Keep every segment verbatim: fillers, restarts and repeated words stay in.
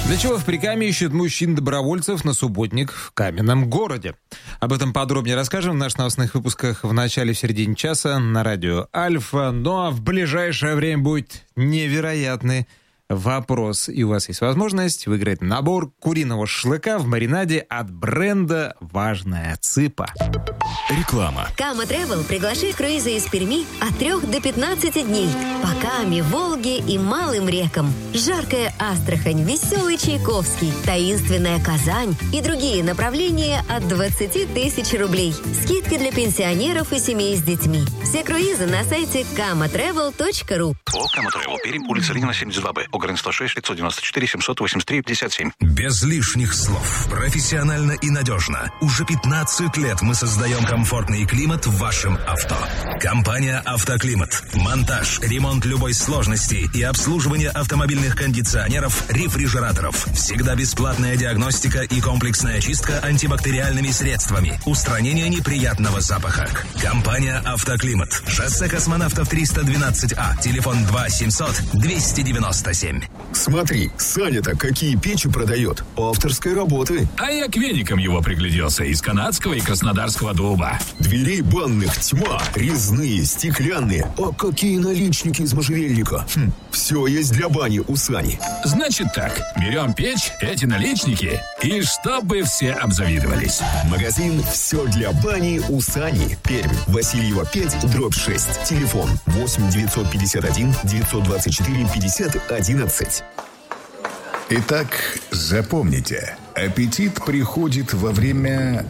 Для чего в Прикамье ищут мужчин-добровольцев на субботник в Каменном городе? Об этом подробнее расскажем в наших новостных выпусках в начале и в середине часа на радио Альфа. Ну а в ближайшее время будет невероятный вопрос. И у вас есть возможность выиграть набор куриного шашлыка в маринаде от бренда «Важная цыпа». Реклама. Кама Travel приглашает круизы из Перми от трех до пятнадцати дней. По Каме, Волге и малым рекам. Жаркая Астрахань, веселый Чайковский, таинственная Казань и другие направления от двадцати тысяч рублей. Скидки для пенсионеров и семей с детьми. Все круизы на сайте кама трэвел точка ру. О, Кама Travel, Пермь, улица Ленина, семьдесят два Б, ОГРН сто шесть, пятьсот девяносто четыре, семьсот восемьдесят три, пятьдесят семь. Без лишних слов. Профессионально и надежно. Уже пятнадцать лет мы создаем комфортный климат в вашем авто. Компания «Автоклимат». Монтаж, ремонт любой сложности и обслуживание автомобильных кондиционеров, рефрижераторов. Всегда бесплатная диагностика и комплексная чистка антибактериальными средствами. Устранение неприятного запаха. Компания «Автоклимат». Шоссе Космонавтов триста двенадцать А. Телефон два семьсот двести девяносто семь. Смотри, Саня-то какие печи продает. Авторской работы. А я к веникам его пригляделся. Из канадского и краснодарского дуба. Дверей банных тьма. Резные, стеклянные. А какие наличники из можжевельника. Хм, все есть для бани у Сани. Значит так, берем печь, эти наличники, и чтобы все обзавидовались. Магазин «Все для бани» у Сани. Пермь. Васильева пять, дробь шесть. Телефон восемь девятьсот пятьдесят один девятьсот двадцать четыре пятьдесят одиннадцать. Итак, запомните, аппетит приходит во время...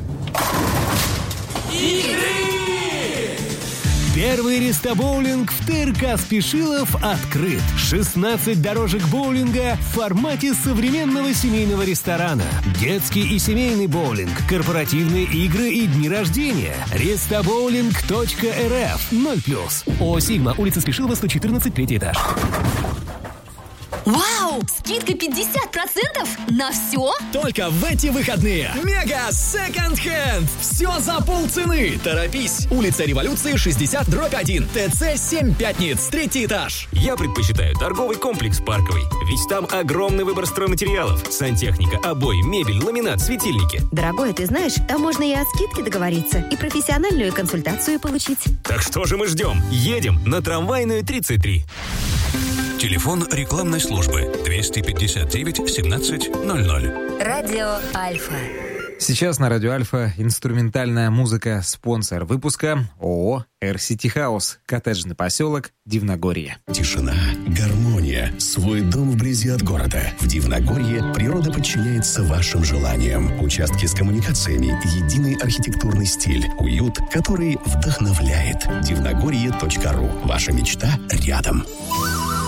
Первый рестобоулинг в ТРК Спешилов открыт. шестнадцать дорожек боулинга в формате современного семейного ресторана. Детский и семейный боулинг, корпоративные игры и дни рождения. рестобоулинг точка эр эф. ноль плюс. О Сигма, улица Спешилова, сто четырнадцать, третий этаж. Вау! Скидка пятьдесят процентов на все? Только в эти выходные. Мега секонд-хенд. Все за полцены. Торопись. Улица Революции, шестьдесят, дробь один. ТЦ семь Пятниц, третий этаж. Я предпочитаю торговый комплекс «Парковый». Ведь там огромный выбор стройматериалов. Сантехника, обои, мебель, ламинат, светильники. Дорогой, ты знаешь, там можно и о скидке договориться, и профессиональную консультацию получить. Так что же мы ждем? Едем на Трамвайную тридцать три. Телефон рекламной службы двести пятьдесят девять семнадцать ноль ноль. Радио Альфа. Сейчас на радио Альфа инструментальная музыка. Спонсор выпуска ООО «Air City House». Коттеджный поселок Дивногорье. Тишина, гармония, свой дом вблизи от города. В Дивногорье природа подчиняется вашим желаниям. Участки с коммуникациями, единый архитектурный стиль, уют, который вдохновляет. дивногорье точка ру. Ваша мечта рядом.